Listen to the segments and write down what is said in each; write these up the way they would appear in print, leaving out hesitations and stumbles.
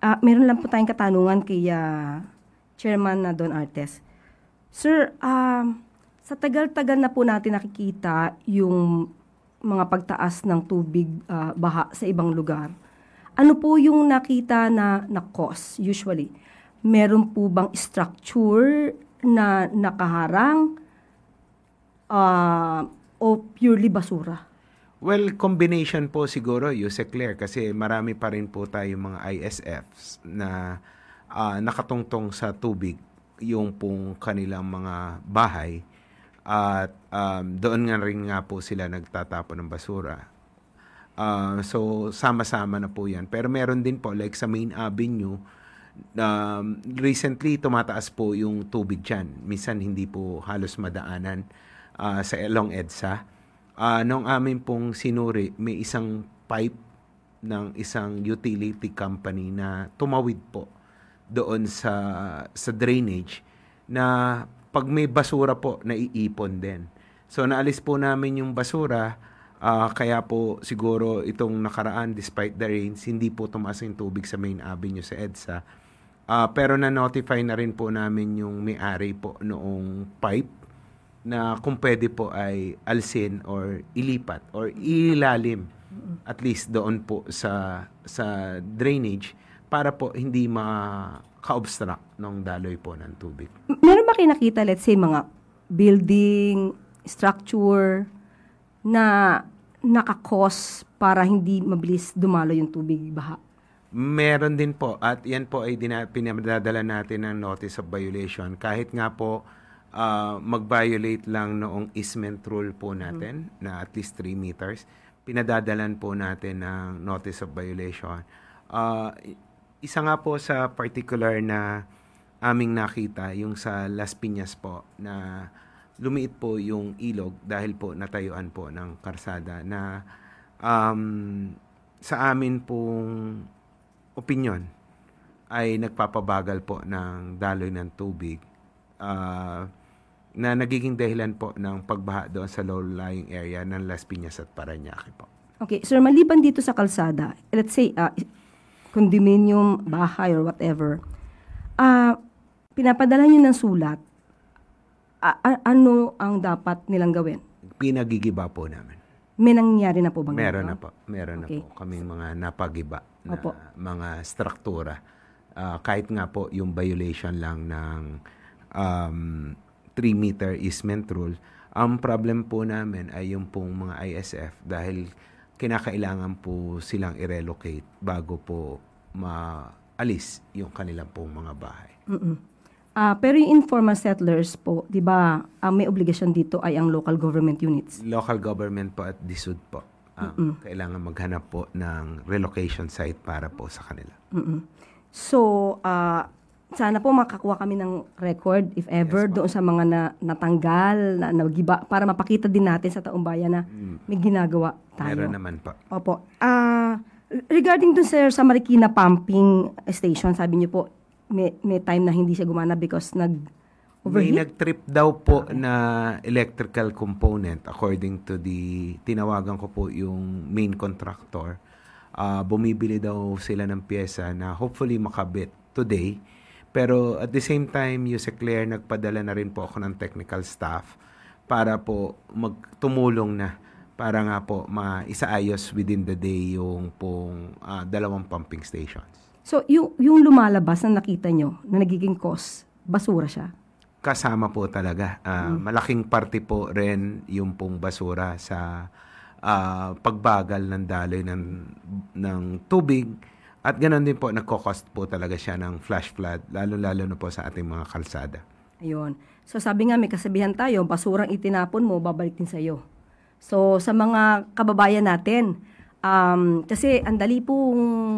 Meron lang po tayong katanungan kay Chairman na Don Artes. Sir, sa tagal-tagal na po natin nakikita yung mga pagtaas ng tubig, baha sa ibang lugar. Ano po yung nakita na cause usually? Meron po bang structure na nakaharang o purely basura? Well, combination po siguro, Yuse Claire, kasi marami pa rin po tayo mga ISFs na nakatungtong sa tubig yung pong kanilang mga bahay at doon nga rin nga po sila nagtatapon ng basura. So, sama-sama na po yan. Pero meron din po, like sa Main Avenue, recently tumataas po yung tubig dyan. Minsan hindi po halos madaanan sa along EDSA. Nung amin pong sinuri, may isang pipe ng isang utility company na tumawid po doon sa drainage na pag may basura po, naiipon din. So, naalis po namin yung basura, kaya po siguro itong nakaraan, despite the rains, hindi po tumaas yung tubig sa Main Avenue sa EDSA. Pero na-notify na rin po namin yung may-ari po noong pipe na kung pwede po ay alsin or ilipat or ilalim at least doon po sa drainage para po hindi maka-obstruct ng daloy po ng tubig. Meron ba kayo nakita, let's say, mga building, structure na nakakos para hindi mabilis dumalo yung tubig baha? Meron din po at yan po ay pinadadala natin ng notice of violation kahit nga po mag-violate lang noong easement rule po natin na at least 3 meters. Pinadadalan po natin ng notice of violation. Isa nga po sa particular na aming nakita, yung sa Las Piñas po, na lumiit po yung ilog dahil po natayuan po ng karsada na sa amin pong opinyon ay nagpapabagal po ng daloy ng tubig na nagiging dahilan po ng pagbaha doon sa low-lying area ng Las Piñas at Parañaque po. Okay, sir, maliban dito sa kalsada, let's say, condominium, bahay, or whatever, pinapadala nyo ng sulat, ano ang dapat nilang gawin? Pinagigiba po namin. May nangyari na po bang Meron na po. Meron Okay. na po kaming mga napagiba na Opo. mga struktura. Kahit nga po yung violation lang ng 3-meter easement rule, ang problem po namin ay yung pong mga ISF dahil kinakailangan po silang i-relocate bago po maalis yung kanilang pong mga bahay. Pero yung informal settlers po, di ba, ang may obligasyon dito ay ang local government units? Local government po at DSUD po. Kailangan maghanap po ng relocation site para po sa kanila. So, sana po makakuha kami ng record, if ever, doon sa mga natanggal, na nagiba, para mapakita din natin sa taong bayan na may ginagawa tayo. Meron naman po. Opo. Regarding dun, sir, sa Marikina Pumping Station, sabi niyo po, may time na hindi siya gumana because May nag-overheat? nag-trip daw po na electrical component according to tinawagan ko po yung main contractor. Bumibili daw sila ng pyesa na hopefully makabit today. Pero at the same time, Yuse Claire, nagpadala na rin po ako ng technical staff para po magtumulong na para nga po maisaayos within the day yung pong 2 pumping stations. So, yung lumalabas na nakita nyo, na nagiging cause, basura siya? Kasama po talaga. Malaking parte po rin yung pong basura sa pagbagal ng daloy ng tubig. At ganoon din po, nagko-cost po talaga siya ng flash flood, lalo-lalo na po sa ating mga kalsada. Ayun. So, sabi nga, may kasabihan tayo, basurang itinapon mo, babalik din sa'yo. So, sa mga kababayan natin, kasi ang dali pong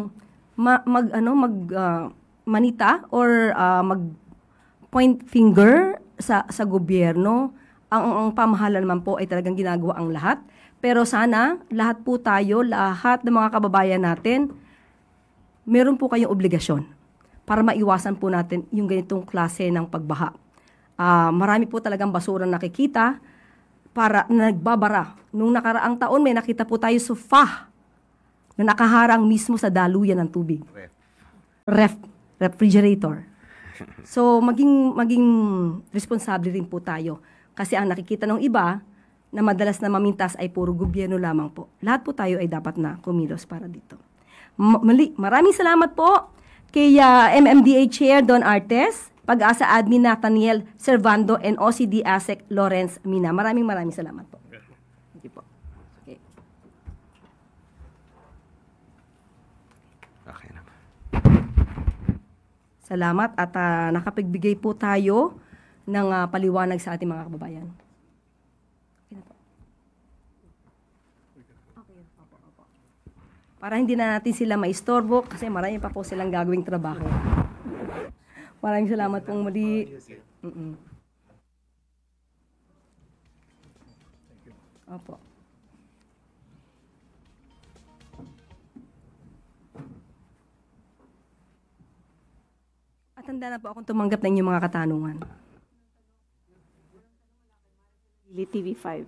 manita or mag-point finger sa gobyerno. Ang pamahalaan naman po ay talagang ginagawa ang lahat. Pero sana, lahat po tayo, lahat ng mga kababayan natin, meron po kayong obligasyon para maiwasan po natin yung ganitong klase ng pagbaha. Marami po talagang basura nakikita para nagbabara. Nung nakaraang taon, may nakita po tayo sofa na nakaharang mismo sa daluyan ng tubig. refrigerator. So, maging responsable rin po tayo. Kasi ang nakikita ng iba, na madalas na mamintas ay puro gobyerno lamang po. Lahat po tayo ay dapat na kumilos para dito. Maraming salamat po kay MMDA Chair Don Artes, Pag-asa Admin Nathaniel Servando, and OCD ASEC Lawrence Mina. Maraming salamat po. Thank you po. Okay. Okay naman. Salamat at nakapagbigay po tayo ng paliwanag sa ating mga kababayan. Okay na po. Okay. Opo. Para hindi na natin sila maistorbo kasi marami pa po silang gagawing trabaho. Maraming salamat pong muli. Opo. At handa na po akong tumanggap ng inyong mga katanungan. TV5.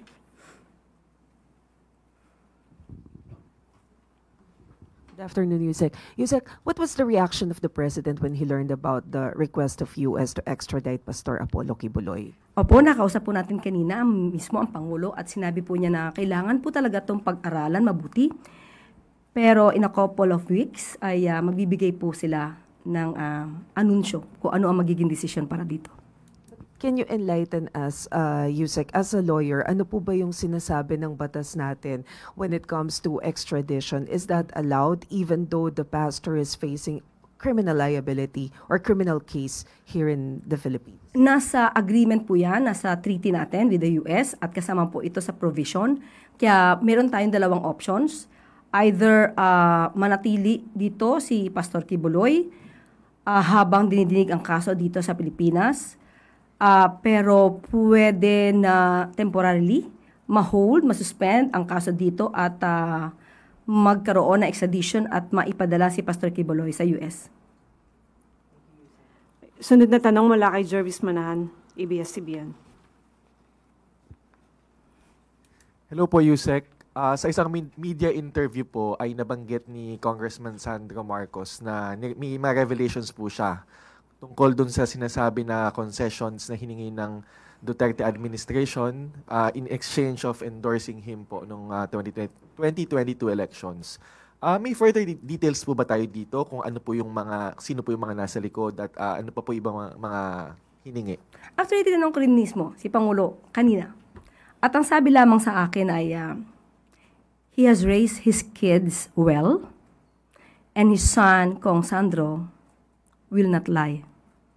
Good afternoon, Yusek. Yusek, what was the reaction of the President when he learned about the request of US to extradite Pastor Apollo Kibuloy? Opo, nakausap po natin kanina mismo ang Pangulo at sinabi po niya na kailangan po talaga itong pag-aralan mabuti. Pero in a couple of weeks ay magbibigay po sila ng anunsyo kung ano ang magiging desisyon para dito. Can you enlighten us, Yusek, as a lawyer, ano po ba yung sinasabi ng batas natin when it comes to extradition? Is that allowed even though the pastor is facing criminal liability or criminal case here in the Philippines? Nasa agreement po yan, nasa treaty natin with the US at kasama po ito sa provision. Kaya meron tayong dalawang options. Either manatili dito si Pastor Kibuloy habang dinidinig ang kaso dito sa Pilipinas. Pero pwede na temporarily ma-hold, ma-suspend ang kaso dito at magkaroon ng extradition at maipadala si Pastor Kibuloy sa US. Sunod na tanong mula kay Jervis Manahan, ABS-CBN. Hello po, Yusek. Sa isang media interview po ay nabanggit ni Congressman Sandro Marcos na may mga revelations po siya tungkol dun sa sinasabi na concessions na hiningi ng Duterte administration in exchange of endorsing him po nung 2022 elections. May further details po ba tayo dito kung ano po yung sino po yung mga nasa likod at ano pa po ibang mga hiningi? Actually, tinanong ko rin mismo si Pangulo kanina. At ang sabi lamang sa akin ay he has raised his kids well and his son, Kong Sandro, will not lie.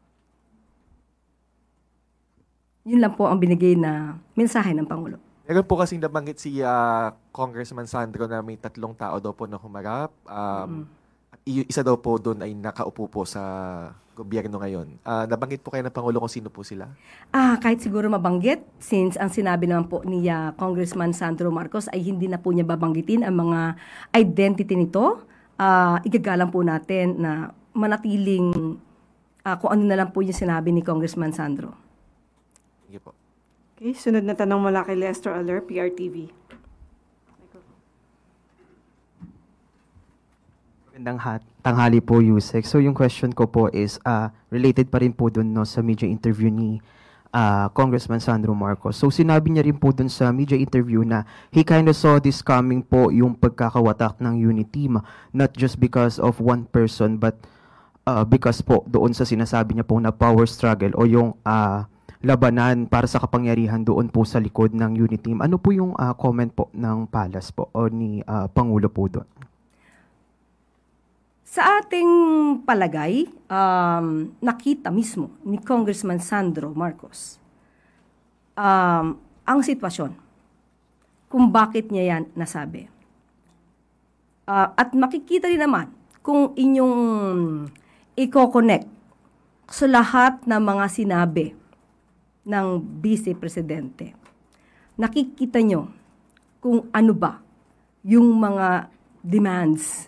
Yun lang po ang binigay na mensahe ng Pangulo. Meron po kasing nabanggit si Congressman Sandro na may 3 tao daw po na humarap. Isa daw po doon ay nakaupo po sa gobyerno ngayon. Nabanggit po kayo ng Pangulo kung sino po sila? Kahit siguro mabanggit, since ang sinabi naman po ni Congressman Sandro Marcos ay hindi na po niya babanggitin ang mga identity nito. Igagalang po natin na manatiling kung ano na lang po yung sinabi ni Congressman Sandro. Sige po. Okay, sunod na tanong mula kay Lester Aller, PRTV. Magandang tanghali po, Yusek. So yung question ko po is related pa rin po dun sa media interview ni Congressman Sandro Marcos. So sinabi niya rin po dun sa media interview na he kind of saw this coming po yung pagkakawatak ng UNITEAM, not just because of one person but because po doon sa sinasabi niya po na power struggle o yung labanan para sa kapangyarihan doon po sa likod ng UNITEAM. Ano po yung comment po ng Palace po o ni Pangulo po doon? Sa ating palagay, nakita mismo ni Congressman Sandro Marcos ang sitwasyon kung bakit niya yan nasabi. At makikita rin naman kung inyong i-connect sa lahat ng mga sinabi ng Vice Presidente. Nakikita nyo kung ano ba yung mga demands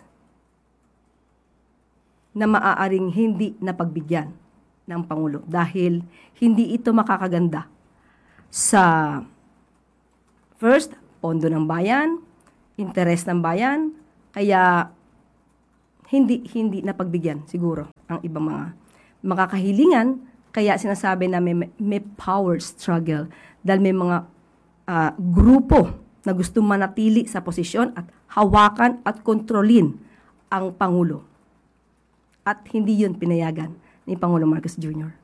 na maaaring hindi napagbigyan ng Pangulo dahil hindi ito makakaganda sa first, pondo ng bayan, interes ng bayan, kaya hindi napagbigyan siguro ang ibang mga kahilingan, kaya sinasabi na may power struggle dahil may mga grupo na gusto manatili sa posisyon at hawakan at kontrolin ang Pangulo. At hindi yun pinayagan ni Pangulo Marcos Jr.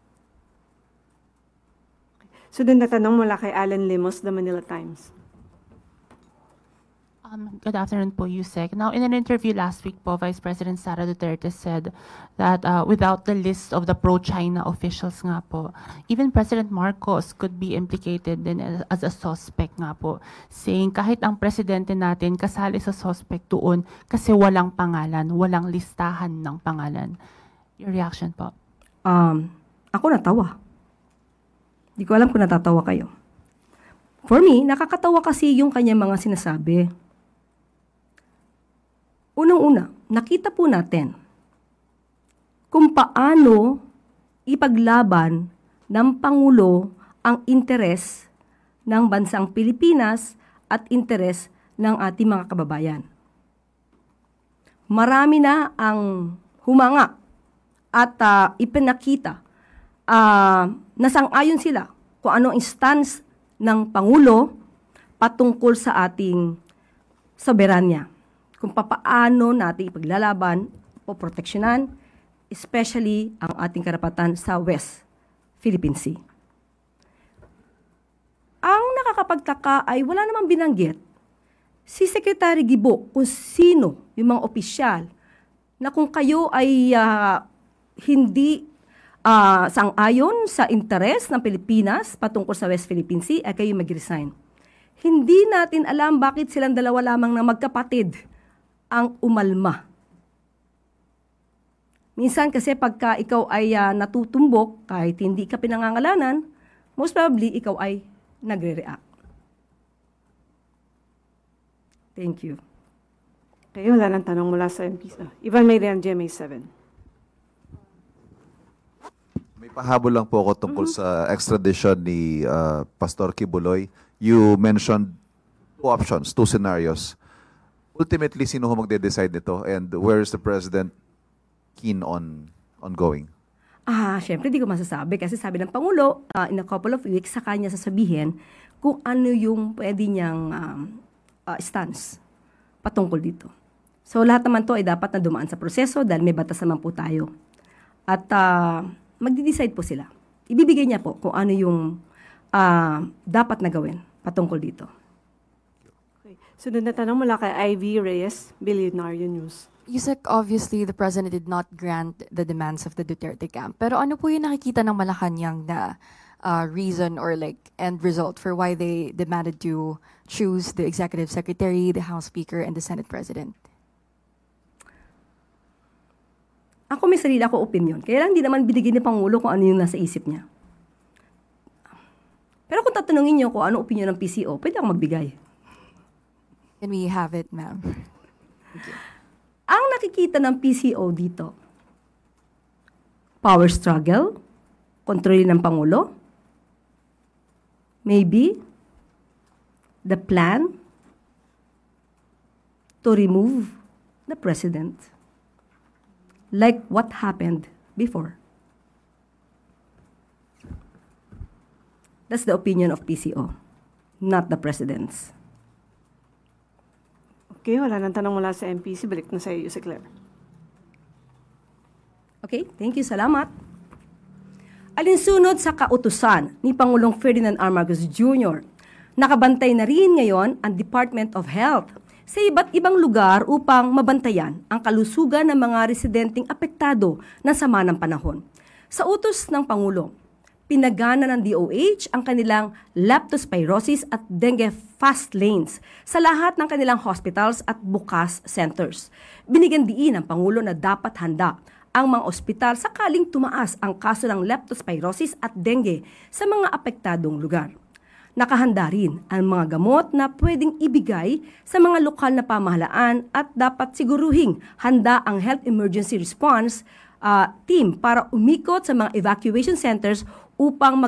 Sunod na tanong mula kay Alan Limos, The Manila Times. Good afternoon po, Yusek. Now, in an interview last week po, Vice President Sara Duterte said that without the list of the pro-China officials nga po, even President Marcos could be implicated din as a suspect nga po, saying kahit ang presidente natin kasali sa suspect doon kasi walang pangalan, walang listahan ng pangalan. Your reaction po? Ako natawa. Di ko alam kung natatawa kayo. For me, nakakatawa kasi yung kanya mga sinasabi. Unang-una, nakita po natin kung paano ipaglaban ng Pangulo ang interes ng bansang Pilipinas at interes ng ating mga kababayan. Marami na ang humanga at ipinakita na sang-ayon sila kung ano ang stance ng Pangulo patungkol sa ating soberanya. Kung papaano natin ipaglalaban o proteksyonan, especially ang ating karapatan sa West Philippine Sea. Ang nakakapagtaka ay wala namang binanggit si Secretary Gibo kung sino yung mga opisyal na kung kayo ay hindi sang-ayon sa interes ng Pilipinas patungkol sa West Philippine Sea, ay kayo mag-resign. Hindi natin alam bakit silang dalawa lamang na magkapatid ang umalma. Minsan kasi pagka ikaw ay natutumbok, kahit hindi ka pinangangalanan, most probably ikaw ay nagre-react. Thank you. Okay, wala nang tanong mula sa MP. Ivan Mayrian, GMA 7. May pahabol lang po ako tungkol sa extradition ni Pastor Kibuloy. You mentioned two options, two scenarios. Ultimately, sino ho magde-decide nito and where is the President keen on going? Syempre di ko masasabi kasi sabi ng Pangulo, in a couple of weeks, sa kanya sasabihin kung ano yung pwede niyang stance patungkol dito. So lahat naman to ay dapat na dumaan sa proseso dahil may batas naman po tayo. At magde-decide po sila. Ibibigay niya po kung ano yung dapat na gawin patungkol dito. Sunod na tanong mula kay Ivy Reyes, Billionaire News. Yusek, obviously, the President did not grant the demands of the Duterte camp. Pero ano po yung nakikita ng Malacanang na reason or like end result for why they demanded to choose the Executive Secretary, the House Speaker, and the Senate President? Ako may sarili ako opinion. Kaya lang hindi naman binigay ni Pangulo kung ano yung nasa isip niya. Pero kung tatanungin niyo kung ano opinion ng PCO, pwede akong magbigay. Can we have it, ma'am? Ang nakikita ng PCO dito, power struggle, kontrolin ng Pangulo, maybe the plan to remove the President, like what happened before. That's the opinion of PCO, not the President's. Okay, wala nang tanong mula sa MPC. Balik na sa iyo, si Claire. Okay, thank you. Salamat. Alinsunod sa kautusan ni Pangulong Ferdinand R. Marcos Jr., nakabantay na rin ngayon ang Department of Health sa iba't ibang lugar upang mabantayan ang kalusugan ng mga residenteng apektado ng sama ng panahon. Sa utos ng Pangulo, pinagana ng DOH ang kanilang leptospirosis at dengue fast lanes sa lahat ng kanilang hospitals at bukas centers. Binigyan diin ng Pangulo na dapat handa ang mga ospital sakaling tumaas ang kaso ng leptospirosis at dengue sa mga apektadong lugar. Nakahanda rin ang mga gamot na pwedeng ibigay sa mga lokal na pamahalaan at dapat siguruhing handa ang Health Emergency Response team para umikot sa mga evacuation centers upang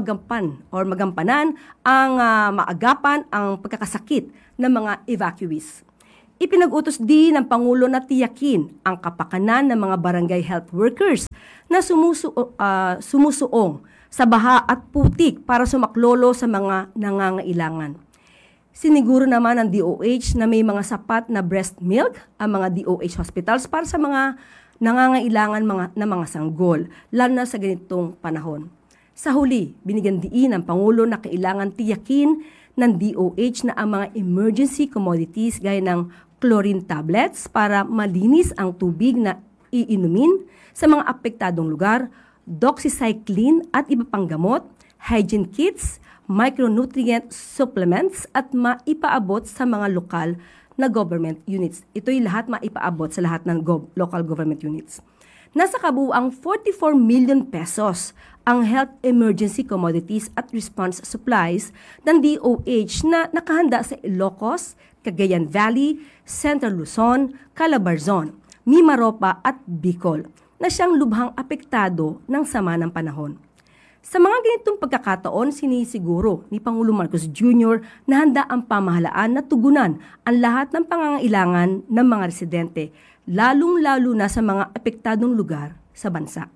magampanan ang maagapan ang pagkakasakit ng mga evacuees. Ipinag-utos din ng Pangulo na tiyakin ang kapakanan ng mga barangay health workers na sumusuong sa baha at putik para sumaklolo sa mga nangangailangan. Siniguro naman ng DOH na may mga sapat na breast milk ang mga DOH hospitals para sa mga nangangailangan na mga sanggol, lalo na sa ganitong panahon. Sa huli, binigyan diin ng Pangulo na kailangan tiyakin ng DOH na ang mga emergency commodities gaya ng chlorine tablets para malinis ang tubig na iinumin sa mga apektadong lugar, doxycycline at iba pang gamot, hygiene kits, micronutrient supplements at maipaabot sa mga lokal na government units. Ito'y lahat maipaabot sa lahat ng local government units. Nasa kabuuang 44 million pesos ang health emergency commodities at response supplies ng DOH na nakahanda sa Ilocos, Cagayan Valley, Central Luzon, Calabarzon, Mimaropa at Bicol na siyang lubhang apektado ng sama ng panahon. Sa mga ganitong pagkakataon, sinisiguro ni Pangulo Marcos Jr. na handa ang pamahalaan na tugunan ang lahat ng pangangailangan ng mga residente, lalong-lalo na sa mga apektadong lugar sa bansa.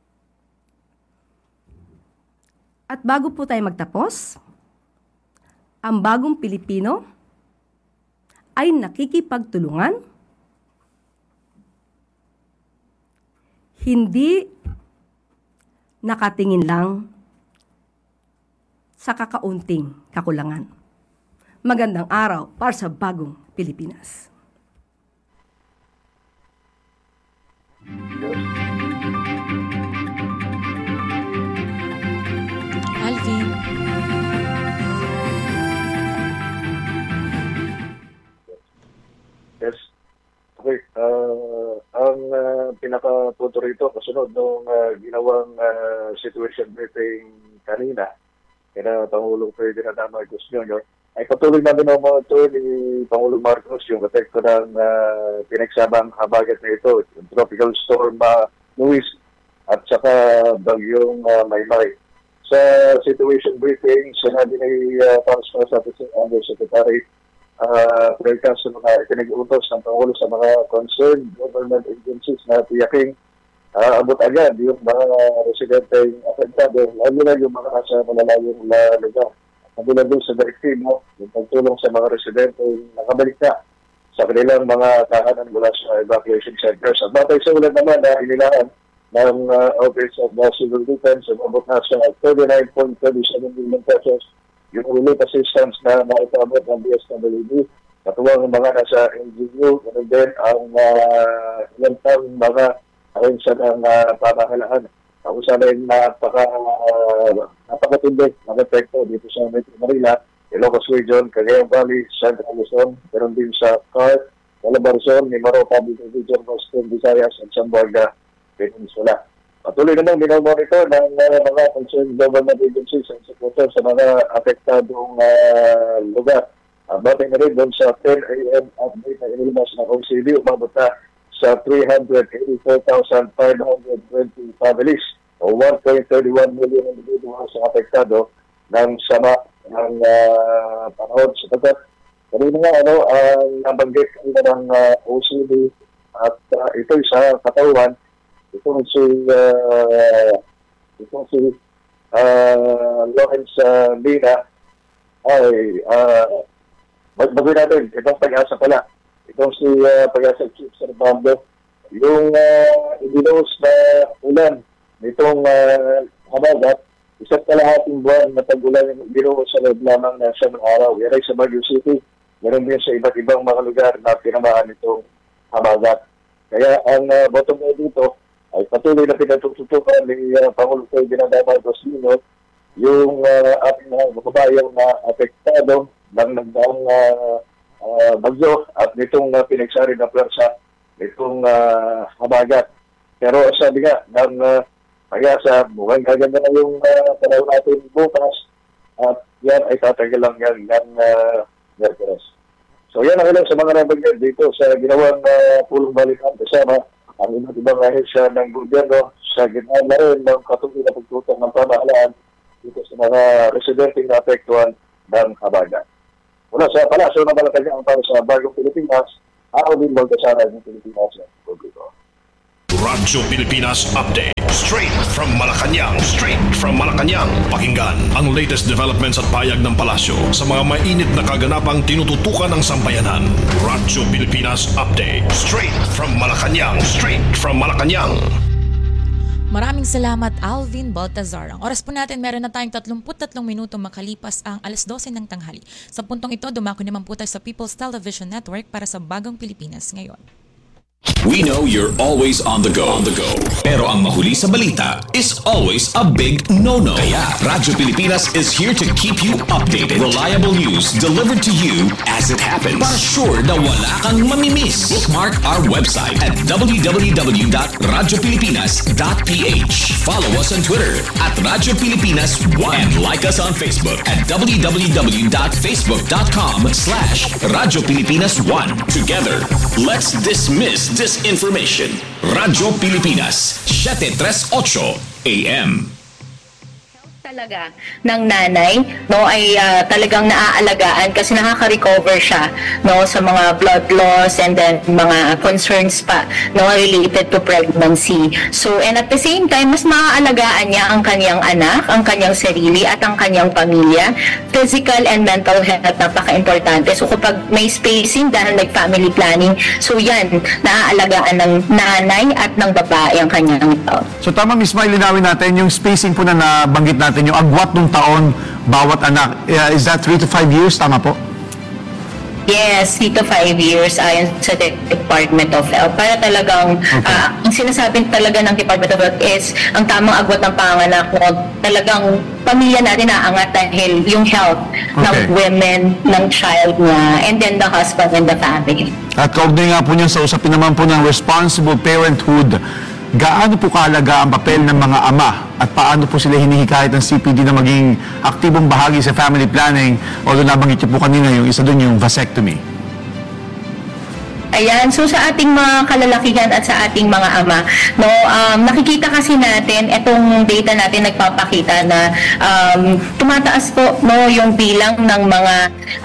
At bago po tayo magtapos, ang bagong Pilipino ay nakikipagtulungan, hindi nakatingin lang sa kakaunting kakulangan. Magandang araw para sa bagong Pilipinas. Alvin. Yes. Okay. Ang pinaka-punto rito, kasunod nung ginawang situation briefing kanina, kaya Pangulong Ferdinand Marcos Jr., ay patuloy na binomonitor ni Pangulong Marcos yung epekto ng pinagsabang habagat na ito, yung tropical storm Luis at saka bagyong Maymay. Sa situation briefing, sinabi ni Pangulong Undersecretary Fredcas sa mga pinag-utos ng Pangulo sa mga concerned government agencies na tiyaking abot agad yung mga residente apektado, lalo na yung mga nasa malalayong lugar. Kabilang din sa direktibo, yung pagtulong sa mga residente nakabalik na sa kanilang mga tahanan mula sa evacuation centers. At batay sa ulan naman na inilaan ng Office of the Civil Defense, abot na sa 39.37 million pesos yung relief assistance na maipaabot ng DSWD, katuwang mga nasa NGU, ganun din ang ilang taong mga ahensya ng pamahalaan. Ako sana yung napakatindig ng epekto dito sa Metro Manila, Ilocos Region, Cagayan Valley, Central Luzon, meron din sa CAR, Calabarzon, Mimaropa, Bicol Region, Western Visayas, at Zamboanga Peninsula. Patuloy naman minomonitor ng mga concerned government agencies ang supporter sa mga apektadong lugar. Batay na rin doon sa 10 a.m. update na inilabas ng OCD, umabot na sa 384,520 families o 1.31 million individuals ang apektado ng sama ng panahon. Sapagkat kanina nga ang nabanggit ng OCD at ito'y sa katawan, itong si Lawrence Lina ay magbagay natin itong Pag-asa pala. Itong si Pag-asa Chief Serbando, yung ibinos na ulan nitong habagat, isa't kalahating buwan na tag-ulan yung binuhos sa loob lamang na sa araw. Yan ay sa Baguio City, meron din sa iba't ibang mga lugar na tinamaan itong habagat. Kaya ang bottom line dito ay patuloy na pinatututukan ni Pangulong Ferdinand Marcos Jr. yung ating mga kababayang na apektado ng nagdaang bagyo at nitong pinagsari na pwersa nitong habagat. Pero sabi nga ng Pag-asa, mukhang gaganda na yung panahon natin bukas at yan ay tatagal lang yan ng Merkules. So yan ang ilang sa mga nabanggit dito sa ginawang pulong balikan kasama ang iba't ibang ahensya ng gobyerno sa gitna na rin ng katuloy na pagtutong ng pamahalaan dito sa mga residenteng naapektuhan ng habagat. Mula sa Palasyo ng Malacanang para sa Bagong Pilipinas, Alvin Baltasar ng Pilipinas ng Publiko. Radyo Pilipinas Update. Straight from Malacanang. Pakinggan ang latest developments at payag ng palasyo sa mga mainit na kaganapang tinututukan ng sambayanan. Radyo Pilipinas Update. Straight from Malacanang. Maraming salamat, Alvin Baltazar. Ang oras po natin, meron na tayong 33 minuto makalipas ang 12:00 ng tanghali. Sa puntong ito, dumako naman po tayo sa People's Television Network para sa Bagong Pilipinas Ngayon. We know you're always on the go. Pero ang mahuli sa balita is always a big no-no. Kaya Radyo Pilipinas is here to keep you updated. Reliable news delivered to you as it happens. Para sure na wala kang mamimiss. Bookmark our website at www.radiopilipinas.ph. Follow us on Twitter at Radyo Pilipinas 1 and like us on Facebook at www.facebook.com/Radyo Pilipinas 1. Together, let's dismiss disinformation. Radyo Pilipinas, 738 AM. Talaga ng nanay ay talagang naaalagaan kasi nakaka-recover siya sa mga blood loss and then mga concerns pa related to pregnancy. So and at the same time mas maaalagaan niya ang kanyang anak, ang kanyang sarili at ang kanyang pamilya. Physical and mental health napaka-importante. So kapag may spacing dahil family planning, so yan naaalagaan ng nanay at ng babae ang kanyang ito. So tama, Miss May, linawin natin yung spacing po na nabanggit natin, yung agwat ng taon bawat anak. Is that 3 to 5 years? Tama po? Yes, 3 to 5 years ayon sa Department of Health. Para talagang, ang sinasabi talaga ng Department of Health is, ang tamang agwat ng panganak talagang pamilya natin naangat dahil yung health ng women, ng child niya, and then the husband and the family. At kaugnay nga po niya sa usapin naman po ng responsible parenthood, gaano po kahalaga ang papel ng mga ama at paano po sila hinihikayat ng CPD na maging aktibong bahagi sa family planning, although nabanggit niyo po kanina yung isa doon, yung vasectomy? Ayan, so sa ating mga kalalakihan at sa ating mga ama, nakikita kasi natin, itong data natin nagpapakita na tumataas po yung bilang ng mga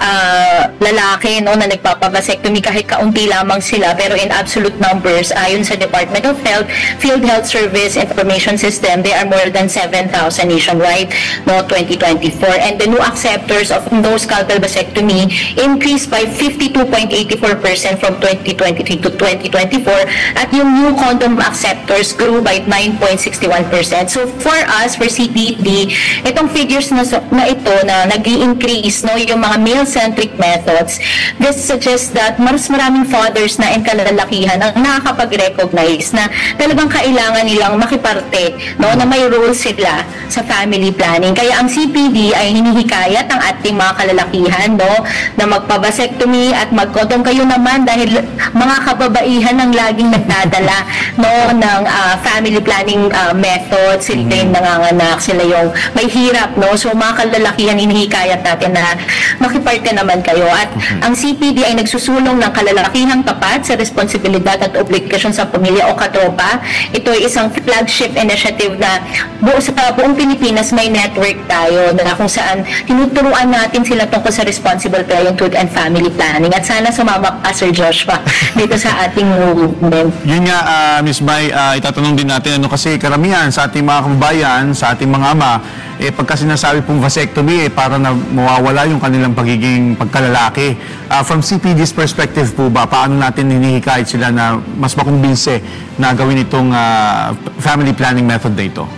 lalaki na nagpapavasectomy kahit kaunti lamang sila, pero in absolute numbers, ayon sa Department of Health, Field Health Service Information System, there are more than 7,000 nationwide 2024. And the new acceptors of no-scalpel vasectomy increased by 52.84% from 2023 to 2024, at yung new condom acceptors grew by 9.61%. So for us, for CPD, itong figures na ito na nag-i-increase yung mga male-centric methods, this suggests that mas maraming fathers na and kalalakihan ang nakakapag-recognize na talagang kailangan nilang makiparte na may role sila sa family planning. Kaya ang CPD ay hinihikayat ang ating mga kalalakihan na magpabasectomy at mag-condom. Kayo naman, dahil mga kababaihan ang laging nagdadala ng family planning methods, sila yung nanganganak, sila yung may hirap, so mga kalalakihan hinihikayat natin na makiparte naman kayo. At ang CPD ay nagsusulong ng kalalakihang tapat sa responsibilidad at obligasyon sa pamilya o katropa. Ito ay isang flagship initiative na sa buong Pilipinas may network tayo na kung saan tinuturuan natin sila tungkol sa responsible parenthood and family planning. At sana sumama ka, Sir Joshua, dito sa ating movement. Yun nga, Ms. May, itatanong din natin, kasi karamihan sa ating mga kababayan, sa ating mga ama, pagka sinasabi pong vasectomy, para na mawawala yung kanilang pagiging pagkalalaki. From CPD's perspective po ba, paano natin hinihikayat sila na mas makumbinse na gawin itong family planning method na ito?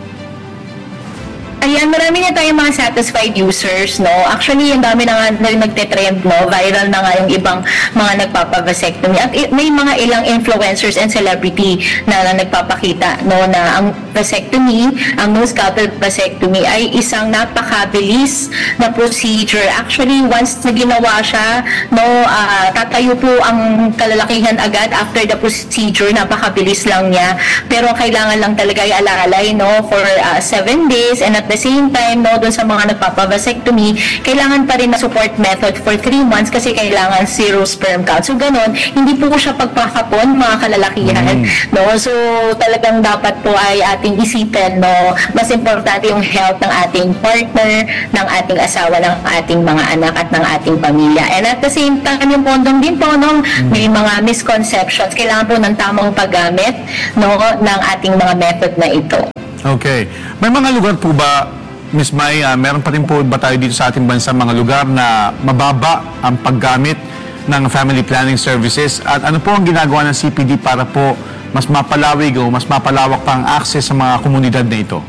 Ayan, marami na tayong mga satisfied users, Actually, ang dami na nga nagte-trend, Viral na nga yung ibang mga nagpapavasectomy. At may mga ilang influencers and celebrity na nagpapakita, na ang vasectomy, ang no-scalpel vasectomy ay isang napakabilis na procedure. Actually, once na ginawa siya, tatayo po ang kalalakihan agad after the procedure. Napakabilis lang niya. Pero kailangan lang talaga i-alalay, for 7 days, and at the same same time, no, doon sa mga nagpapavasectomy, kailangan pa rin na support method for 3 months kasi kailangan 0 sperm count. So ganun, hindi po siya pagpakapon, mga kalalakihan, no? So talagang dapat po ay ating isipin, no, mas importante yung health ng ating partner, ng ating asawa, ng ating mga anak at ng ating pamilya. And at the same time, yung condom din po, no, may mga misconceptions. Kailangan po ng tamang paggamit, no, ng ating mga method na ito. Okay. May mga lugar po ba, Ms. May, meron pa rin po ba tayo dito sa ating bansa mga lugar na mababa ang paggamit ng family planning services? At ano po ang ginagawa ng CPD para po mas mapalawig o mas mapalawak pa ang access sa mga komunidad na ito?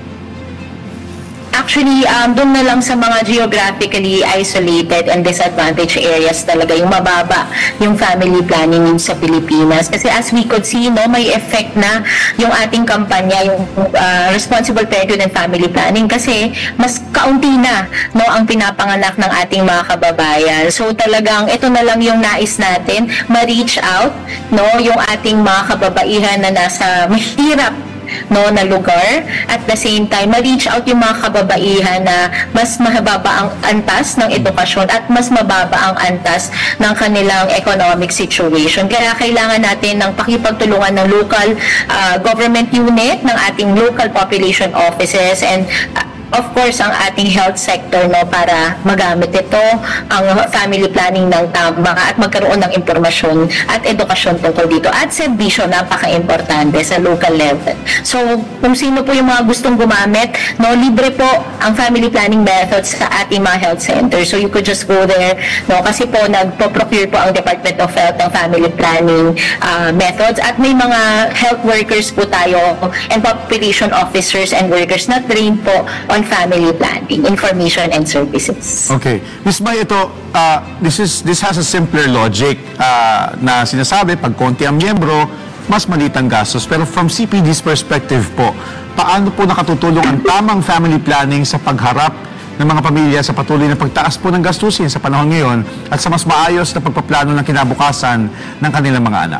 Actually, doon na lang sa mga geographically isolated and disadvantaged areas talaga yung mababa yung family planning sa Pilipinas. Kasi as we could see, no, may effect na yung ating kampanya, yung responsible parenthood and family planning kasi mas kaunti na, no, ang pinapanganak ng ating mga kababayan. So talagang ito na lang yung nais natin, ma-reach out, no, yung ating mga kababaihan na nasa mahirap, no, na lugar, at the same time ma-reach out yung mga kababaihan na mas mababa ang antas ng edukasyon at mas mababa ang antas ng kanilang economic situation. Kaya kailangan natin ng pakipagtulungan ng local government unit, ng ating local population offices, and of course, ang ating health sector, no, para magamit ito, ang family planning ng tama at magkaroon ng impormasyon at edukasyon tungkol dito. At serbisyo, napaka-importante sa local level. So, kung sino po yung mga gustong gumamit, no, libre po ang family planning methods sa ating mga health center. So, you could just go there, no, kasi po nagpo-procure po ang Department of Health ng family planning methods. At may mga health workers po tayo and population officers and workers na train po on family planning, information and services. Okay. Ms. May, ito, this has a simpler logic na sinasabi, pag konti ang miyembro, mas maliit ang gastos. Pero from CPD's perspective po, paano po nakatutulong ang tamang family planning sa pagharap ng mga pamilya sa patuloy na pagtaas po ng gastusin sa panahon ngayon at sa mas maayos na pagpaplano ng kinabukasan ng kanilang mga anak?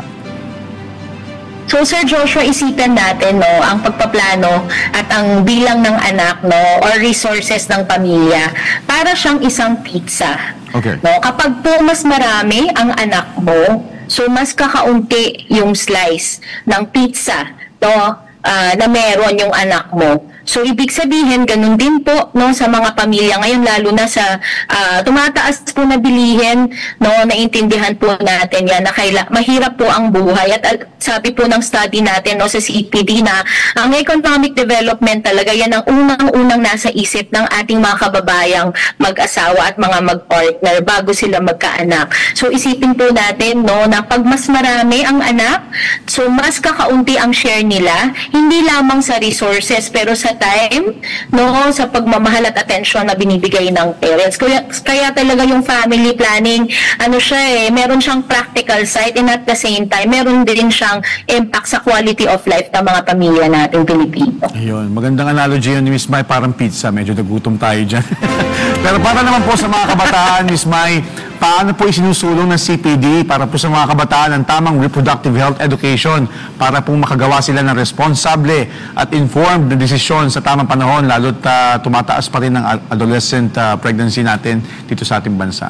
So Sir Joshua, isipin natin, no, ang pagpaplano at ang bilang ng anak, no, or resources ng pamilya, para siyang isang pizza. Okay. No, kapag po mas marami ang anak mo, so mas kakaunti yung slice ng pizza, no, na meron yung anak mo. So, ibig sabihin, ganun din po, no, sa mga pamilya ngayon, lalo na sa tumataas po na bilihin, no, naintindihan po natin yan na mahirap po ang buhay. At sabi po ng study natin, no, sa CPD na ang economic development talaga, yan ang unang-unang nasa isip ng ating mga kababayang mag-asawa at mga mag-partner bago sila magkaanak. So, isipin po natin, no, na pag mas marami ang anak, so mas kakaunti ang share nila, hindi lamang sa resources, pero sa time, no, sa pagmamahal at atensyon na binibigay ng parents. Kaya talaga yung family planning, ano siya meron siyang practical side, and at the same time, meron din siyang impact sa quality of life ng mga pamilya nating Pilipino. Ayun, magandang analogy yun ni Ms. May, parang pizza. Medyo nagutom tayo dyan. Pero para naman po sa mga kabataan, Ms. May, paano po isinusulong ng CPD para po sa mga kabataan ang tamang reproductive health education para po makagawa sila ng responsable at informed na desisyon sa tamang panahon, lalo't tumataas pa rin ang adolescent pregnancy natin dito sa ating bansa?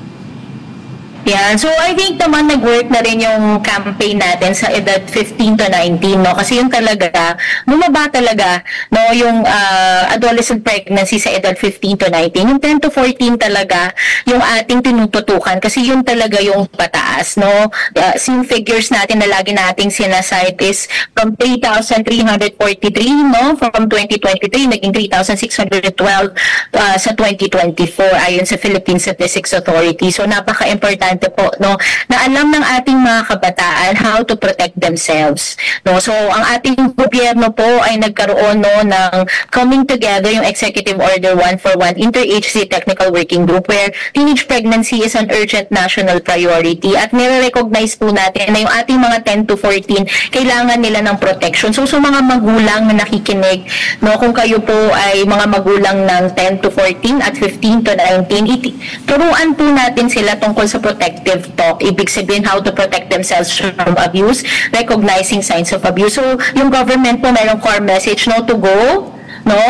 Yeah, so I think naman nag-work na rin yung campaign natin sa edad 15 to 19, no? Kasi yung talaga, bumaba talaga, no, yung adolescent pregnancy sa edad 15 to 19. Yung 10 to 14 talaga yung ating tinututukan kasi yun talaga yung pataas, no? Yung figures natin na lagi nating sinasite is from 3,343, no? From 2023, naging 3,612 sa 2024 ayon sa Philippine Statistics Authority. So napaka-importante po, no, na alam ng ating mga kabataan how to protect themselves, no. So ang ating gobyerno po ay nagkaroon, no, ng coming together yung Executive Order 141 Interagency Technical Working Group where teenage pregnancy is an urgent national priority at nire-recognize po natin na yung ating mga 10 to 14 kailangan nila ng protection. So mga magulang na nakikinig, no, kung kayo po ay mga magulang ng 10 to 14 at 15 to 19, turuan po natin sila tungkol sa protective talk. Ibig sabihin how to protect themselves from abuse, recognizing signs of abuse. So yung government po mayroong core message, no, to go, no,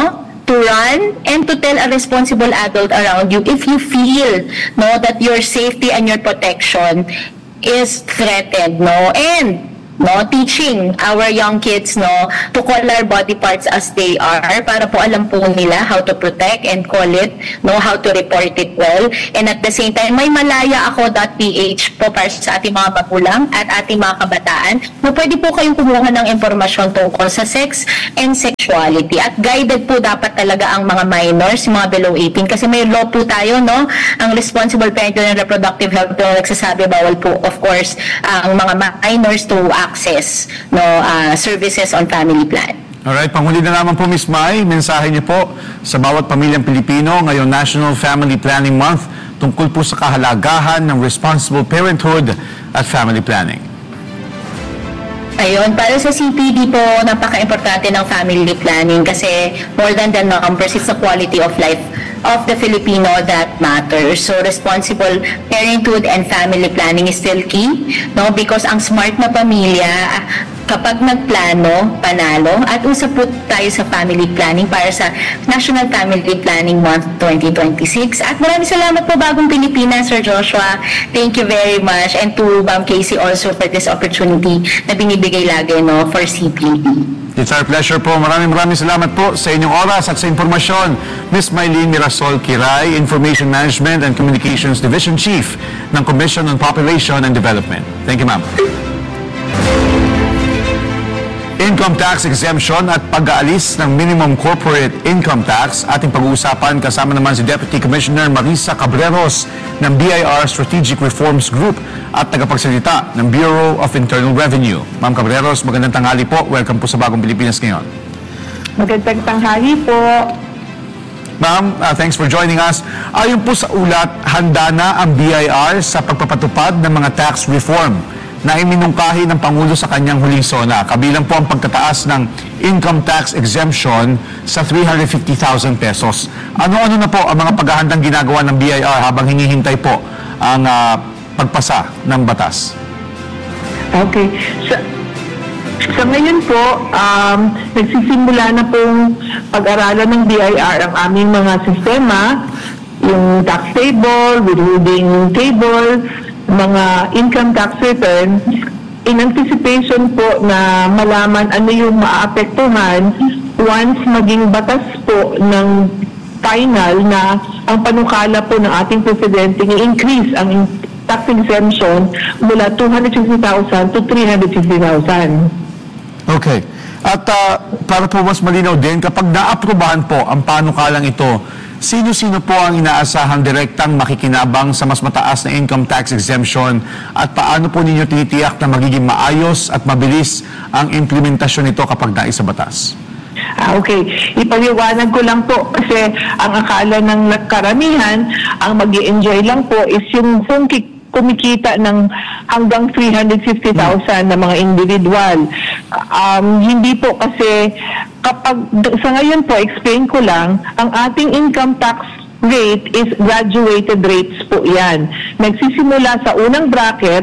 to run and to tell a responsible adult around you if you feel that your safety and your protection is threatened, and teaching our young kids to call our body parts as they are para po alam po nila how to protect and call it, how to report it well. And at the same time, may malayaako.ph po para sa ating mga magulang at ating mga kabataan na pwede po kayong kumuha ng impormasyon tungkol sa sex and sexuality. At guided po dapat talaga ang mga minors, mga below 18, kasi may law po tayo, ang Responsible Parental and Reproductive Health Law nagsasabi bawal po, of course, ang mga minors to access services on family plan. Alright, panghuli na naman po, Ms. Mai, mensahe niyo po sa bawat pamilyang Pilipino ngayong National Family Planning Month tungkol po sa kahalagahan ng responsible parenthood at family planning. Ayun, para sa CPD po, napaka-importante ng family planning kasi more than the numbers, it's the quality of life of the Filipino that matters. So responsible parenthood and family planning is still key, because ang smart na pamilya, kapag nagplano, panalo, at usap po tayo sa family planning para sa National Family Planning Month 2026. At maraming salamat po Bagong Pilipinas, Sir Joshua. Thank you very much. And to Ma'am Casey also for this opportunity na binibigay lagi for CPD. It's our pleasure po. Maraming salamat po sa inyong oras at sa impormasyon. Ms. Maylene Mirasol Kiray, Information Management and Communications Division Chief ng Commission on Population and Development. Thank you, ma'am. Income tax exemption at pag-aalis ng minimum corporate income tax. Ating pag-uusapan kasama naman si Deputy Commissioner Marisa Cabreros ng BIR Strategic Reforms Group at tagapagsalita ng Bureau of Internal Revenue. Ma'am Cabreros, magandang tanghali po. Welcome po sa Bagong Pilipinas ngayon. Magandang tanghali po. Ma'am, thanks for joining us. Ayon po sa ulat, handa na ang BIR sa pagpapatupad ng mga tax reform na iminungkahi ng Pangulo sa kanyang huling SONA. Kabilang po ang pagtataas ng income tax exemption sa 350,000 pesos. Ano-ano na po ang mga paghahandang ginagawa ng BIR habang hinihintay po ang pagpasa ng batas? Okay. Sa ngayon po, nagsisimula na pong pag-aralan ng BIR ang aming mga sistema, yung tax table, withholding table, mga income tax return, in anticipation po na malaman ano yung maapektuhan once maging batas po ng final na ang panukala po ng ating Presidente i-increase ang tax exemption mula 260,000 to 350,000. Okay. At para po mas malinaw din, kapag naaprubahan po ang panukalang ito, sino-sino po ang inaasahang direktang makikinabang sa mas mataas na income tax exemption at paano po ninyo tinitiyak na magiging maayos at mabilis ang implementasyon nito kapag naisa batas? Okay. Ipaliwanag ko lang po kasi ang akala ng karamihan, ang mag-i-enjoy lang po is yung kumikita ng hanggang 350,000 na mga individual. Hindi po kasi kapag sa ngayon po, explain ko lang, ang ating income tax rate is graduated rates po yan. Nagsisimula sa unang bracket,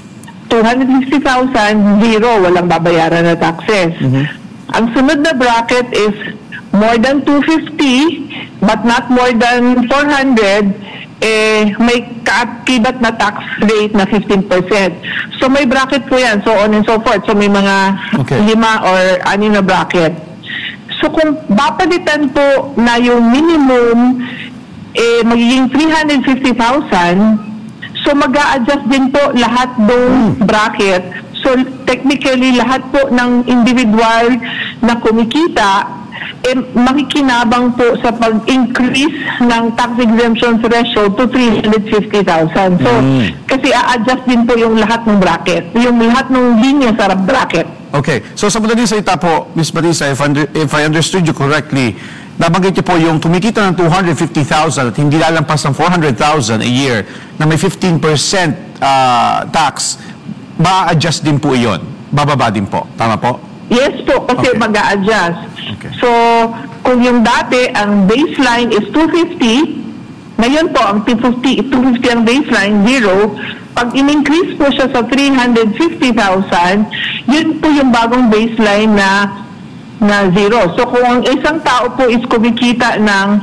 250,000, zero, walang babayaran na taxes. Ang sunod na bracket is more than 250 but not more than 400, may kaakibat na tax rate na 15%. So may bracket po yan, so on and so forth. So may mga 5 or 6 na bracket. So kung papalitan po na yung minimum magiging 350,000, so mag-a-adjust din po lahat ng bracket. So technically lahat po ng individual na kumikita makikinabang po sa pag-increase ng tax exemption threshold to 350,000. So, kasi a-adjust din po yung lahat ng bracket, yung lahat ng linya sa bracket. Okay. So, sa madaling salita po, Ms. Marisa, if I understood you correctly, nabanggit niyo po yung kumikita ng 250,000 at hindi lalampas ng 400,000 a year na may 15% tax, ma-adjust din po iyon. Bababa din po. Tama po? Yes po, kasi mag-a-adjust. Okay. So, kung yung dati, ang baseline is 250, ngayon po, ang 250 ang baseline, zero. Pag in-increase po siya sa 350,000, yun po yung bagong baseline na na zero. So kung ang isang tao po is kumikita ng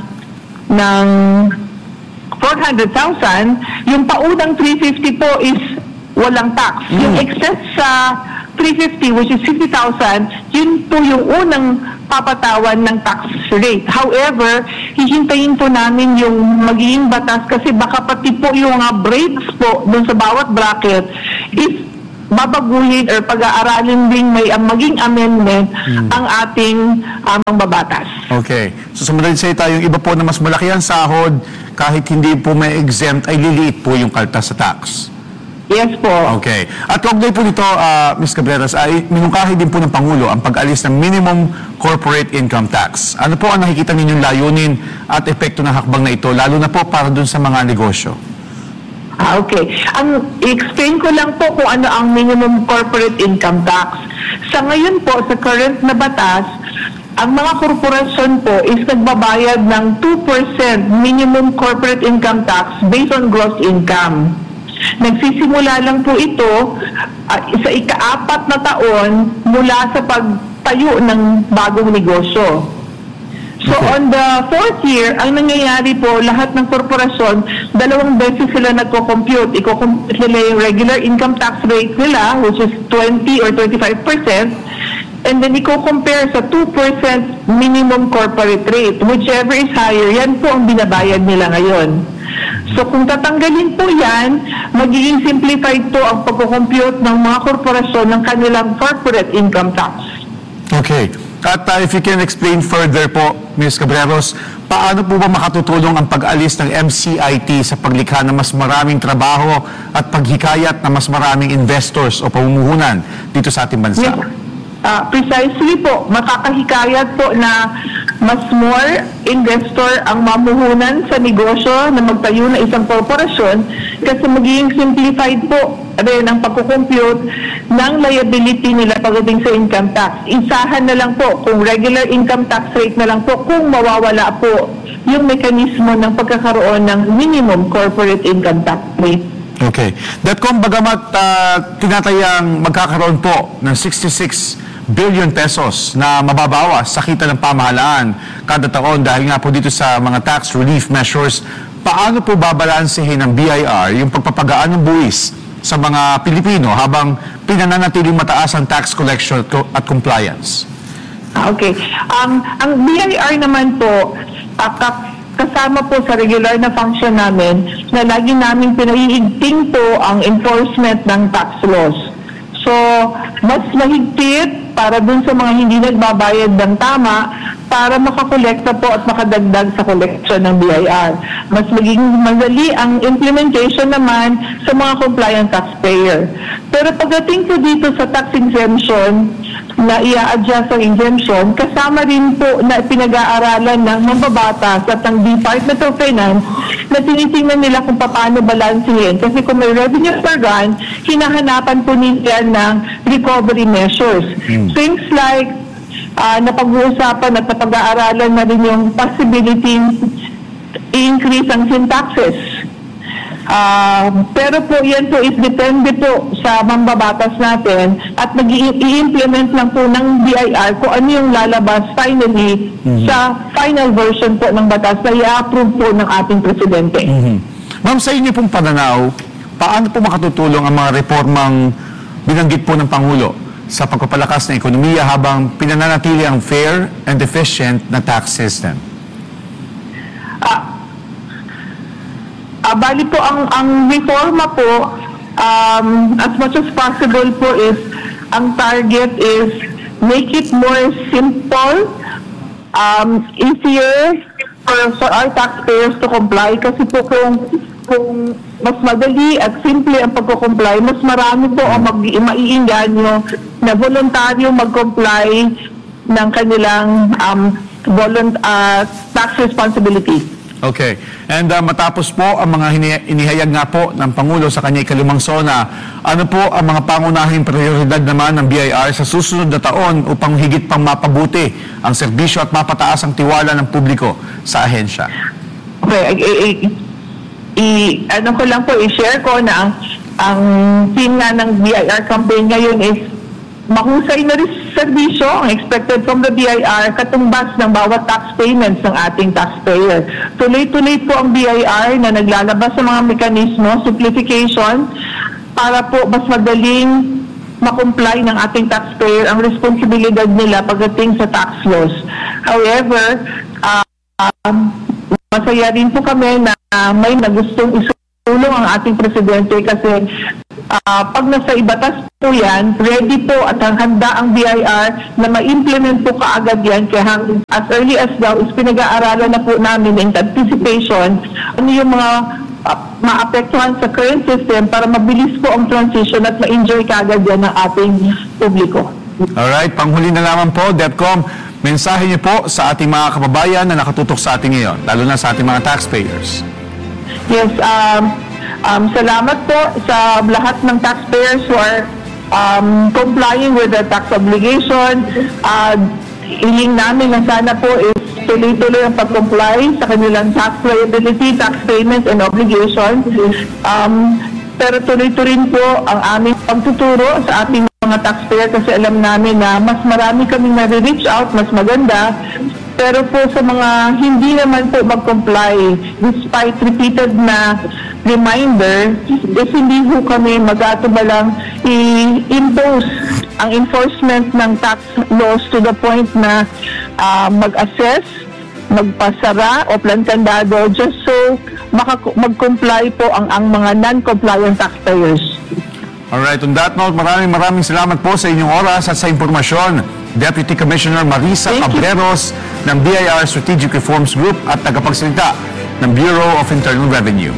400,000, yung paunang 350 po is walang tax. Yung excess sa 350, which is 50,000, yun po yung unang papatawan ng tax rate. However, hihintayin po namin yung magiging batas kasi baka pati po yung mga breaks po dun sa bawat bracket is babaguhin or pag-aaralin ding may maging amendment ang ating babatas. Okay. So sumunod sa tayo, yung iba po na mas malaki ang sahod, kahit hindi po may exempt, ay liliit po yung kaltas sa tax. Yes po. Okay. At kaugnay po nito, Ms. Cabreras, ay minungkahi din po ng Pangulo ang pag-alis ng minimum corporate income tax. Ano po ang nakikita ninyong layunin at epekto ng hakbang na ito, lalo na po para dun sa mga negosyo? Okay. I-explain ko lang po kung ano ang minimum corporate income tax. Sa ngayon po, sa current na batas, ang mga korporasyon po is nagbabayad ng 2% minimum corporate income tax based on gross income. Nagsisimula lang po ito sa ika-4 na taon mula sa pagtayo ng bagong negosyo. So on the 4th year, ang nangyayari po, lahat ng korporasyon, 2 beses sila nagko-compute. Iko-compute nila yung regular income tax rate nila, which is 20 or 25%, and then iko-compare sa 2% minimum corporate rate. Whichever is higher, yan po ang binabayad nila ngayon. So kung tatanggalin po yan, magiging simplified po ang pagko-compute ng mga korporasyon ng kanilang corporate income tax. Okay. At if you can explain further po, Ms. Cabreros, paano po ba makatutulong ang pag-alis ng MCIT sa paglikha ng mas maraming trabaho at paghikayat na mas maraming investors o pamumuhunan dito sa ating bansa? Yes. Precisely po, makakahikayat po na mas more investor ang mamuhunan sa negosyo na magtayo na isang korporasyon kasi magiging simplified po rin ang pagkukompute ng liability nila pagdating sa income tax. Isahan na lang po kung regular income tax rate na lang po kung mawawala po yung mekanismo ng pagkakaroon ng minimum corporate income tax rate. Okay. Datcom, bagamat tinatayang magkakaroon po ng 66 billion pesos na mababawas sa kita ng pamahalaan kada taon dahil nga po dito sa mga tax relief measures, paano po babalansehin ng BIR yung pagpapagaan ng buwis sa mga Pilipino habang pinananatiling mataas ang tax collection at compliance? Okay. Ang BIR naman po, kasama po sa regular na function namin na lagi namin pinaiigting po ang enforcement ng tax laws. So, mas mahigpit para dun sa mga hindi nagbabayad ng tama para makakolekta po at makadagdag sa collection ng BIR. Mas maging madali ang implementation naman sa mga compliant taxpayer. Pero pagdating po dito sa tax exemption, na i-adjust ang exemption, kasama rin po na pinag-aaralan ng mambabatas at ng Department of Finance na tinitingnan nila kung paano balansehin. Kasi kung may revenue per run, hinahanapan po nila ng recovery measures. Things like napag-uusapan at napag-aaralan na rin yung possibility i-increase ang sin taxes. Pero po yan po is depende po sa mambabatas natin at i-implement lang po ng BIR kung ano yung lalabas finally sa final version po ng batas na i-approve po ng ating presidente. Ma'am, sa inyo pong pananaw, paano po makatutulong ang mga reformang binanggit po ng Pangulo sa pagpapalakas ng ekonomiya habang pinananatili ang fair and efficient na tax system? Bali po, ang reforma po, as much as possible po is, ang target is make it more simple, easier for our taxpayers to comply. Kasi po kung mas madali at simple ang pagko-comply, mas marami po ang maiinganyo na voluntaryo mag-comply ng kanilang tax responsibility. Okay. And matapos po ang mga inihayag nga po ng Pangulo sa kanyang ikalimang SONA, ano po ang mga pangunahing prioridad naman ng BIR sa susunod na taon upang higit pang mapabuti ang serbisyo at mapataas ang tiwala ng publiko sa ahensya? Okay. Ano ko lang po, i-share ko na ang team nga ng BIR campaign ngayon is mahusay na serbisyo ang expected from the BIR katumbas ng bawat tax payments ng ating taxpayer. Tuloy-tuloy po ang BIR na naglalabas sa mga mekanismo, simplification, para po mas madaling makomply ng ating taxpayer ang responsibilidad nila pagdating sa tax laws. However, masaya rin po kami na may nagustong isulong ang ating presidente kasi pag nasa ibatas po yan, ready po at handa ang BIR na ma-implement po kaagad yan. Kaya as early as now is pinag-aaralan na po namin in anticipation ano yung mga maapektuhan sa current system para mabilis po ang transition at ma-enjoy kaagad yan ng ating publiko. Alright, panghuli na naman po, DepCom, mensahe niyo po sa ating mga kababayan na nakatutok sa ating ngayon, lalo na sa ating mga taxpayers. Yes, salamat po sa lahat ng taxpayers who are complying with the tax obligation. Hiling namin na sana po is tuloy-tuloy ang pag-comply sa kanilang tax liability, tax payments, and obligations. Pero tuloy-tuloy po ang aming pagtuturo sa ating mga taxpayer kasi alam namin na mas marami kaming nare-reach out, mas maganda. Pero po sa mga hindi naman po mag-comply, despite repeated na reminder, is hindi po kami mag-atubalang i-impose ang enforcement ng tax laws to the point na mag-assess, magpasara o plantandado just so mag-comply po ang mga non-compliant taxpayers. Alright, on that note, maraming salamat po sa inyong oras at sa impormasyon. Deputy Commissioner Marisa Cabreros ng BIR Strategic Reforms Group at tagapagsalita ng Bureau of Internal Revenue.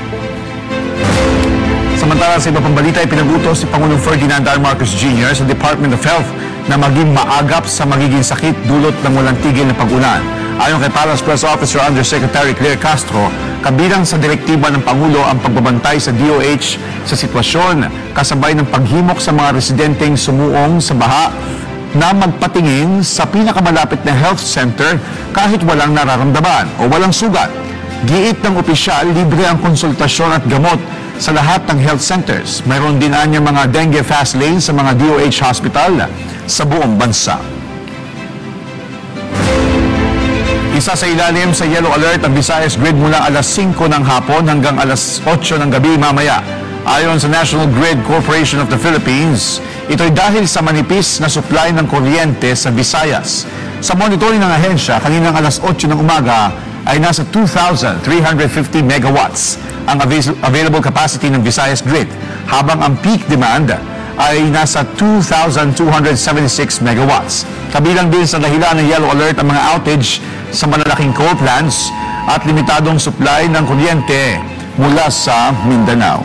Samantala sa iba pang balita, ipinagutos si Pangulong Ferdinand R. Marcos Jr. sa Department of Health na maging maagap sa magiging sakit dulot ng walang tigil na pag-ulan. Ayon kay Palace Press Officer Undersecretary Claire Castro, kabilang sa direktiba ng Pangulo ang pagbabantay sa DOH sa sitwasyon, kasabay ng paghimok sa mga residenteng sumuong sa baha na magpatingin sa pinakamalapit na health center kahit walang nararamdaman o walang sugat. Giit ng opisyal, libre ang konsultasyon at gamot sa lahat ng health centers. Mayroon din anya mga dengue fast lanes sa mga DOH hospital sa buong bansa. Isa sa ilalim sa yellow alert ang Visayas Grid mula alas 5 ng hapon hanggang alas 8 ng gabi mamaya. Ayon sa National Grid Corporation of the Philippines, ito'y dahil sa manipis na supply ng kuryente sa Visayas. Sa monitoring ng ahensya, kaninang alas 8 ng umaga ay nasa 2,350 megawatts ang available capacity ng Visayas Grid, habang ang peak demand ay nasa 2,276 megawatts. Kabilang din sa dahilan ng yellow alert ang mga outage sa malalaking coal plants at limitadong supply ng kuryente mula sa Mindanao.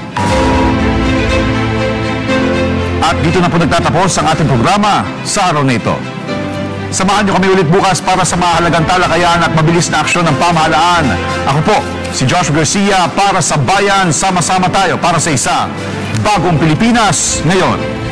At dito na po nagtatapos ang ating programa sa araw na ito. Samahan niyo kami ulit bukas para sa mahalagang talakayan at mabilis na aksyon ng pamahalaan. Ako po, si Joshua Garcia para sa Bayan. Sama-sama tayo para sa isang bagong Pilipinas ngayon.